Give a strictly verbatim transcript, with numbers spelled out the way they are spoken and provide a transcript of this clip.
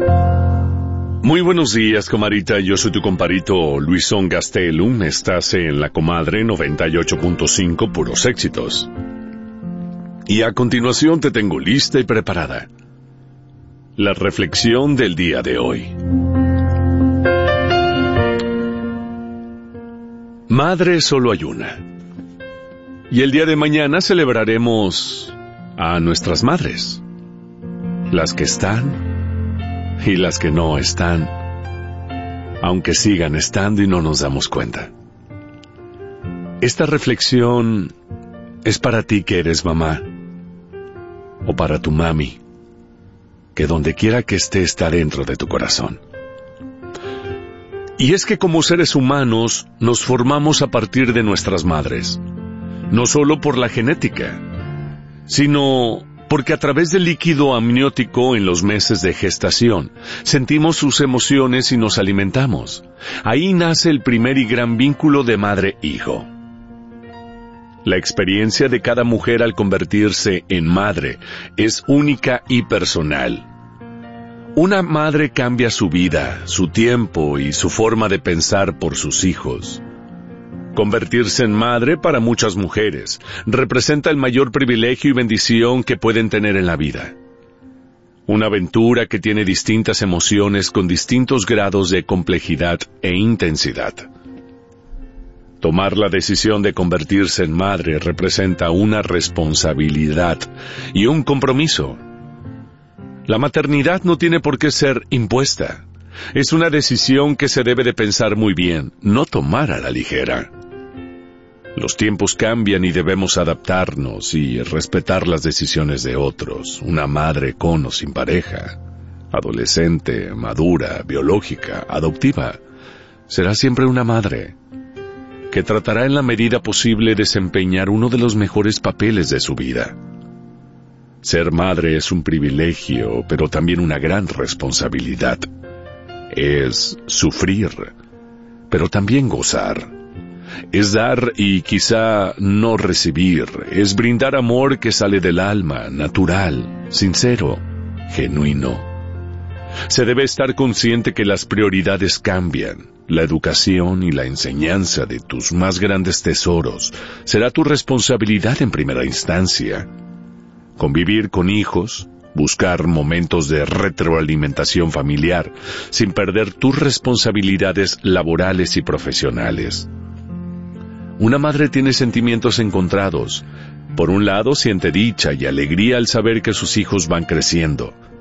Muy buenos días, comadita. Yo soy tu compadrito Luisón Gastelum. Estás en La Comadre noventa y ocho punto cinco, puros éxitos. Y a continuación te tengo lista y preparada la reflexión del día de hoy. Madre solo hay una. Y el día de mañana celebraremos a nuestras madres. Las que están y las que no están, aunque sigan estando y no nos damos cuenta. Esta reflexión es para ti que eres mamá, o para tu mami, que donde quiera que esté está dentro de tu corazón. Y es que como seres humanos nos formamos a partir de nuestras madres, no solo por la genética, sino porque a través del líquido amniótico en los meses de gestación, sentimos sus emociones y nos alimentamos. Ahí nace el primer y gran vínculo de madre-hijo. La experiencia de cada mujer al convertirse en madre es única y personal. Una madre cambia su vida, su tiempo y su forma de pensar por sus hijos. Convertirse en madre para muchas mujeres representa el mayor privilegio y bendición que pueden tener en la vida. Una aventura que tiene distintas emociones con distintos grados de complejidad e intensidad. Tomar la decisión de convertirse en madre representa una responsabilidad y un compromiso. La maternidad no tiene por qué ser impuesta. Es una decisión que se debe de pensar muy bien, no tomar a la ligera. Los tiempos cambian y debemos adaptarnos y respetar las decisiones de otros. Una madre con o sin pareja, adolescente, madura, biológica, adoptiva, será siempre una madre, que tratará en la medida posible desempeñar uno de los mejores papeles de su vida. Ser madre es un privilegio, pero también una gran responsabilidad. Es sufrir, pero también gozar. Es dar y quizá no recibir. Es brindar amor que sale del alma, natural, sincero, genuino. Se debe estar consciente que las prioridades cambian. La educación y la enseñanza de tus más grandes tesoros será tu responsabilidad en primera instancia. Convivir con hijos, buscar momentos de retroalimentación familiar, sin perder tus responsabilidades laborales y profesionales. Una madre tiene sentimientos encontrados. Por un lado, siente dicha y alegría al saber que sus hijos van creciendo,